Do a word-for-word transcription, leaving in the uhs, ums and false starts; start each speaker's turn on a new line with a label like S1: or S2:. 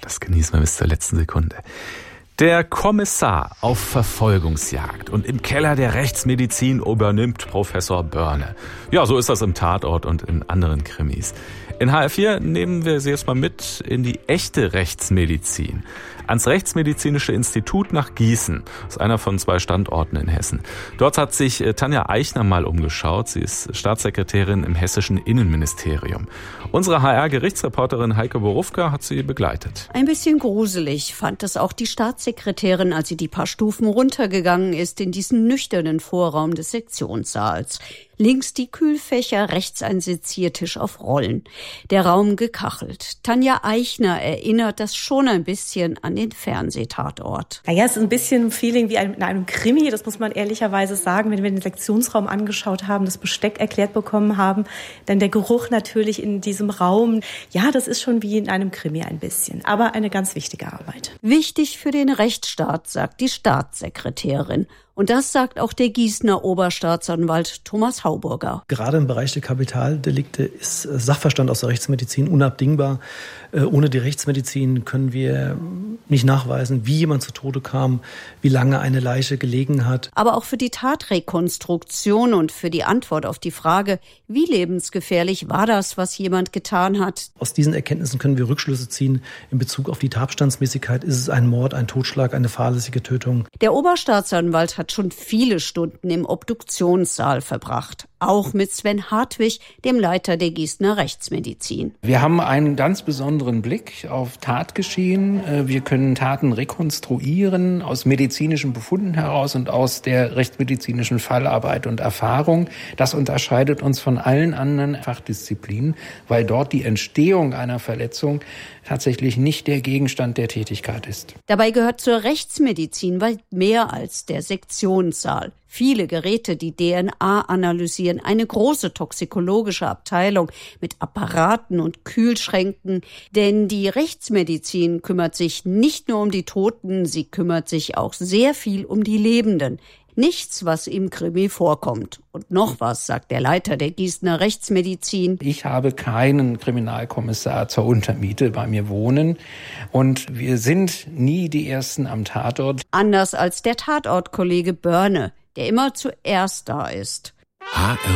S1: Das genießen wir bis zur letzten Sekunde. Der Kommissar auf Verfolgungsjagd und im Keller der Rechtsmedizin übernimmt Professor Börne. Ja, so ist das im Tatort und in anderen Krimis. In H R vier nehmen wir Sie jetzt mal mit in die echte Rechtsmedizin. Ans Rechtsmedizinische Institut nach Gießen. Das ist einer von zwei Standorten in Hessen. Dort hat sich Tanja Eichner mal umgeschaut. Sie ist Staatssekretärin im hessischen Innenministerium. Unsere H R-Gerichtsreporterin Heike Borufka hat sie begleitet.
S2: Ein bisschen gruselig fand es auch die Staatssekretärin, als sie die paar Stufen runtergegangen ist in diesen nüchternen Vorraum des Sektionssaals. Links die Kühlfächer, rechts ein Seziertisch auf Rollen. Der Raum gekachelt. Tanja Eichner erinnert das schon ein bisschen an den Fernsehtatort.
S3: Naja, es ist ein bisschen ein Feeling wie in einem Krimi, das muss man ehrlicherweise sagen. Wenn wir den Sektionsraum angeschaut haben, das Besteck erklärt bekommen haben, dann der Geruch natürlich in diesem Raum. Ja, das ist schon wie in einem Krimi ein bisschen, aber eine ganz wichtige Arbeit.
S2: Wichtig für den Rechtsstaat, sagt die Staatssekretärin. Und das sagt auch der Gießener Oberstaatsanwalt Thomas Hauburger.
S4: Gerade im Bereich der Kapitaldelikte ist Sachverstand aus der Rechtsmedizin unabdingbar. Ohne die Rechtsmedizin können wir nicht nachweisen, wie jemand zu Tode kam, wie lange eine Leiche gelegen hat.
S2: Aber auch für die Tatrekonstruktion und für die Antwort auf die Frage, wie lebensgefährlich war das, was jemand getan hat.
S4: Aus diesen Erkenntnissen können wir Rückschlüsse ziehen in Bezug auf die Tatbestandsmäßigkeit. Ist es ein Mord, ein Totschlag, eine fahrlässige Tötung?
S2: Der Oberstaatsanwalt hat schon viele Stunden im Obduktionssaal verbracht. Auch mit Sven Hartwig, dem Leiter der Gießener Rechtsmedizin.
S5: Wir haben einen ganz besonderen Blick auf Tatgeschehen. Wir können Taten rekonstruieren aus medizinischen Befunden heraus und aus der rechtsmedizinischen Fallarbeit und Erfahrung. Das unterscheidet uns von allen anderen Fachdisziplinen, weil dort die Entstehung einer Verletzung tatsächlich nicht der Gegenstand der Tätigkeit ist.
S2: Dabei gehört zur Rechtsmedizin weit mehr als der Sektionssaal. Viele Geräte, die D N A analysieren, eine große toxikologische Abteilung mit Apparaten und Kühlschränken. Denn die Rechtsmedizin kümmert sich nicht nur um die Toten, sie kümmert sich auch sehr viel um die Lebenden. Nichts, was im Krimi vorkommt. Und noch was, sagt der Leiter der Gießener Rechtsmedizin.
S5: Ich habe keinen Kriminalkommissar zur Untermiete bei mir wohnen. Und wir sind nie die Ersten am Tatort.
S2: Anders als der Tatortkollege Börne, der immer zuerst da ist.
S6: H R